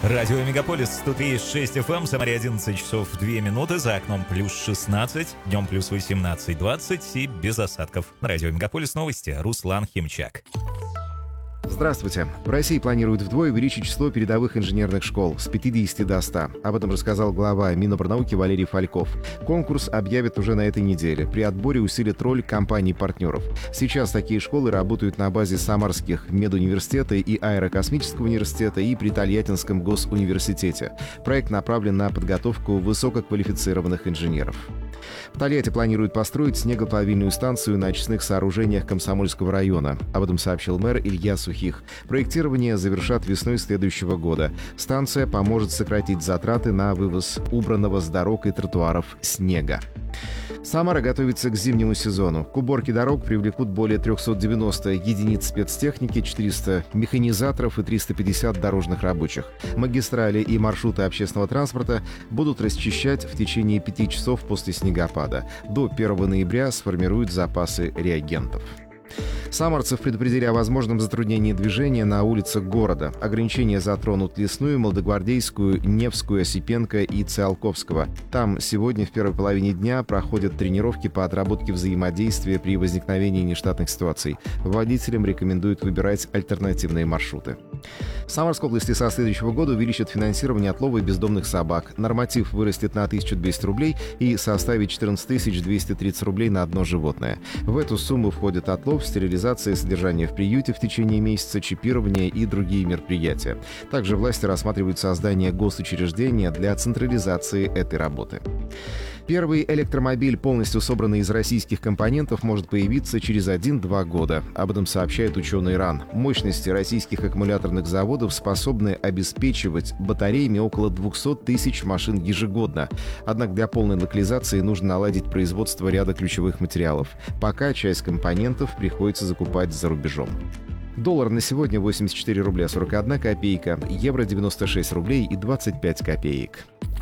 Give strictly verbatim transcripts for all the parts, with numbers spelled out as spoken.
Радио Мегаполис сто три и шесть эф эм, Самаре одиннадцать часов две минуты, за окном плюс шестнадцать, днем плюс восемнадцать двадцать и без осадков. На Радио Мегаполис новости. Руслан Химчак. Здравствуйте. В России планируют вдвое увеличить число передовых инженерных школ с пятидесяти до ста. Об этом рассказал глава Минобрнауки Валерий Фальков. Конкурс объявят уже на этой неделе. При отборе усилят роль компаний-партнеров. Сейчас такие школы работают на базе Самарских медуниверситета и Аэрокосмического университета и при Тольяттинском госуниверситете. Проект направлен на подготовку высококвалифицированных инженеров. В Тольятти планируют построить снегоплавильную станцию на очистных сооружениях Комсомольского района. Об этом сообщил мэр Илья Сухих. Проектирование завершат весной следующего года. Станция поможет сократить затраты на вывоз убранного с дорог и тротуаров снега. Самара готовится к зимнему сезону. К уборке дорог привлекут более трехсот девяноста единиц спецтехники, четыреста механизаторов и триста пятьдесят дорожных рабочих. Магистрали и маршруты общественного транспорта будут расчищать в течение пяти часов после снегопада. До первого ноября сформируют запасы реагентов. Самарцев предупредили о возможном затруднении движения на улицах города. Ограничения затронут Лесную, Молодогвардейскую, Невскую, Осипенко и Циолковского. Там сегодня в первой половине дня проходят тренировки по отработке взаимодействия при возникновении нештатных ситуаций. Водителям рекомендуют выбирать альтернативные маршруты. В Самарской области со следующего года увеличат финансирование отлова бездомных собак. Норматив вырастет на тысячу двести рублей и составит четырнадцать тысяч двести тридцать рублей на одно животное. В эту сумму входит отлов, стерилизация, содержание в приюте в течение месяца, чипирование и другие мероприятия. Также власти рассматривают создание госучреждения для централизации этой работы. Первый электромобиль, полностью собранный из российских компонентов, может появиться через один-два года. Об этом сообщает ученый РАН. Мощности российских аккумуляторных заводов способны обеспечивать батареями около двухсот тысяч машин ежегодно. Однако для полной локализации нужно наладить производство ряда ключевых материалов. Пока часть компонентов приходится закупать за рубежом. Доллар на сегодня восемьдесят четыре рубля сорок одна копейка, евро девяносто шесть рублей и двадцать пять копеек.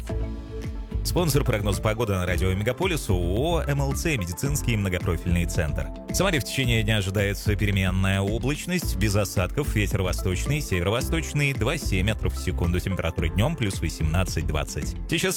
Спонсор прогноза погоды на Радио Мегаполис ООО эм эл цэ «Медицинский многопрофильный центр». В Самаре в течение дня ожидается переменная облачность, без осадков, ветер восточный, северо-восточный, два целых семь десятых метров в секунду, температура днем плюс восемнадцать двадцать. Сейчас